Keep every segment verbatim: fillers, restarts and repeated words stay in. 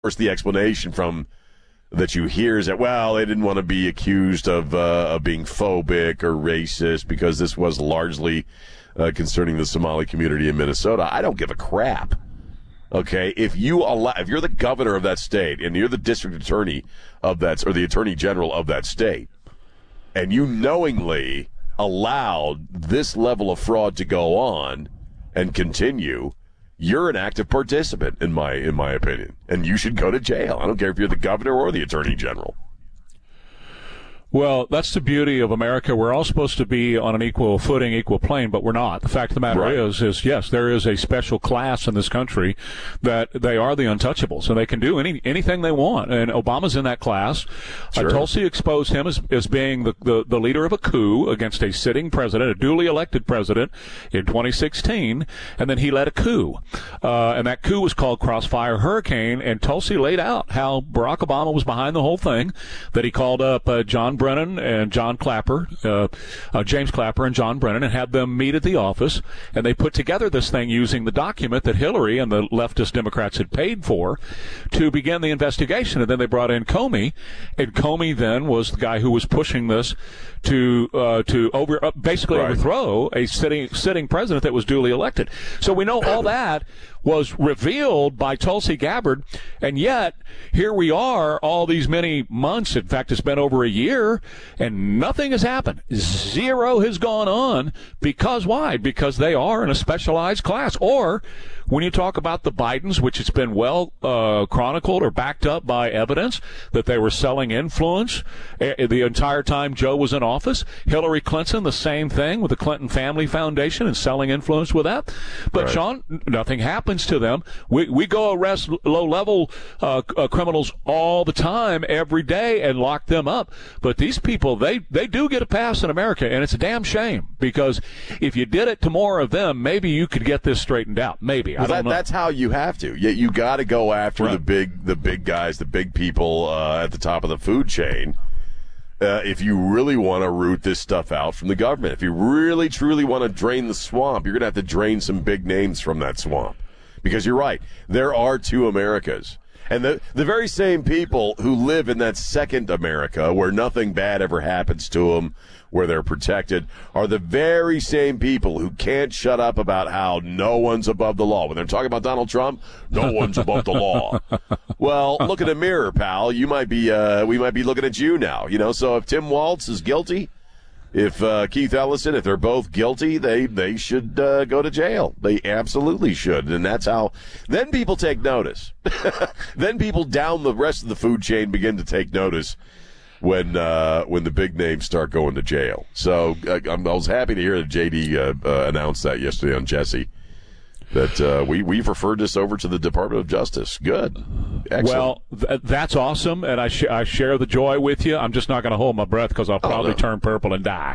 course, the explanation from that you hear is that, well, they didn't want to be accused of uh, of being phobic or racist because this was largely uh, concerning the Somali community in Minnesota. I don't give a crap. Okay, if you allow, if you're the governor of that state and you're the district attorney of that, or the attorney general of that state, and you knowingly allowed this level of fraud to go on and continue, you're an active participant, in my in my opinion, and you should go to jail. I don't care if you're the governor or the attorney general. Well, that's the beauty of America. We're all supposed to be on an equal footing, equal plane, but we're not. The fact of the matter Right. is, is yes, there is a special class in this country that they are the untouchables, and they can do any anything they want. And Obama's in that class. Sure. Uh, Tulsi exposed him as, as being the, the, the leader of a coup against a sitting president, a duly elected president, in twenty sixteen, and then he led a coup. Uh, and that coup was called Crossfire Hurricane, and Tulsi laid out how Barack Obama was behind the whole thing, that he called up uh, John Brennan and John Clapper, uh, uh, James Clapper and John Brennan, and had them meet at the office, and they put together this thing using the document that Hillary and the leftist Democrats had paid for to begin the investigation. And then they brought in Comey, and Comey then was the guy who was pushing this to uh, to over uh, basically Right. overthrow a sitting sitting president that was duly elected. So we know all that was revealed by Tulsi Gabbard, and yet here we are all these many months. In fact, it's been over a year, and nothing has happened. Zero has gone on. Because why? Because they are in a specialized class. Or when you talk about the Bidens, which it's been well uh, chronicled or backed up by evidence that they were selling influence uh, the entire time Joe was in office. Hillary Clinton, the same thing with the Clinton Family Foundation and selling influence with that. But, Right. Sean, nothing happens to them. We we go arrest low-level uh, uh, criminals all the time, every day, and lock them up. But these people, they, they do get a pass in America, and it's a damn shame, because if you did it to more of them, maybe you could get this straightened out. Maybe. I Well, don't that, know. that's how you have to. You, you got to go after Right. the big, the big guys, the big people uh, at the top of the food chain. Uh, if you really want to root this stuff out from the government, if you really truly want to drain the swamp, you're going to have to drain some big names from that swamp. Because you're right, there are two Americas. And the the very same people who live in that second America, where nothing bad ever happens to them, where they're protected, are the very same people who can't shut up about how no one's above the law. When they're talking about Donald Trump, no one's above the law. Well, look in the mirror, pal. You might be, uh, we might be looking at you now. You know, so if Tim Walz is guilty, if uh, Keith Ellison, if they're both guilty, they they should uh, go to jail. They absolutely should, and that's how. Then people take notice. Then people down the rest of the food chain begin to take notice when uh, when the big names start going to jail. So uh, I'm, I was happy to hear that J D uh, uh, announced that yesterday on Jesse. That uh, we, we've referred this over to the Department of Justice. Good. Excellent. Well, th- that's awesome, and I, sh- I share the joy with you. I'm just not going to hold my breath because I'll probably no. turn purple and die.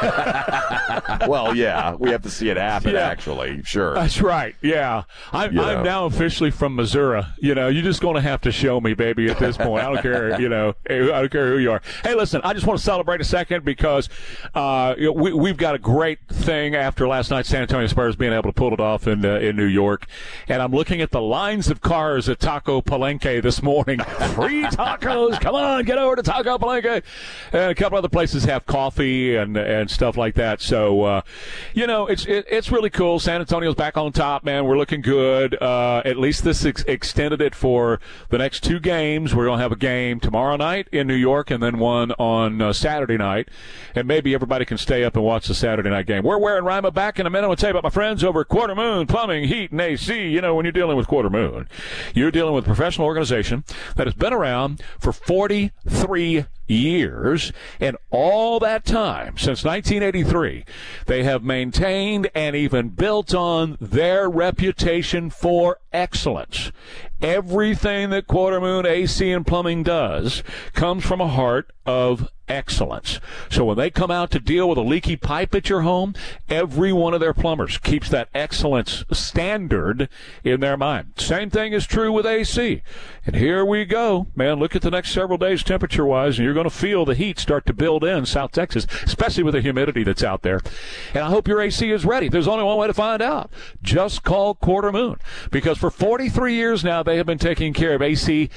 Well, yeah, we have to see it happen, Yeah. actually. Sure. That's right, yeah. I'm, You I'm know. now officially from Missouri. You know, you're just going to have to show me, baby, at this point. I don't care, you know, I don't care who you are. Hey, listen, I just want to celebrate a second because uh, you know, we, we've got a great thing after last night's San Antonio Spurs being able to pull it off in uh, in New York. And I'm looking at the lines of cars at Taco Palenque this morning. Free tacos. Come on, get over to Taco Palenque. And a couple other places have coffee and and stuff like that. So, uh, you know, it's it, it's really cool. San Antonio's back on top, man. We're looking good. Uh, at least this ex- extended it for the next two games. We're going to have a game tomorrow night in New York and then one on uh, Saturday night. And maybe everybody can stay up and watch the Saturday night game. We're wearing Rima back in a minute. I'll tell you about my friends over at Quarter Moon Plumbing, Heat, and A C. You know, when you're dealing with Quarter Moon, you're dealing with a professional organization that has been around for forty-three years, and all that time, since nineteen eighty-three, they have maintained and even built on their reputation for excellence. Everything that Quarter Moon A C and Plumbing does comes from a heart of excellence. So when they come out to deal with a leaky pipe at your home, every one of their plumbers keeps that excellence standard in their mind. Same thing is true with A C. And here we go. Man, look at the next several days temperature-wise, and you're going to feel the heat start to build in South Texas, especially with the humidity that's out there. And I hope your A C is ready. There's only one way to find out. Just call Quarter Moon, because for forty-three years now they have been taking care of A C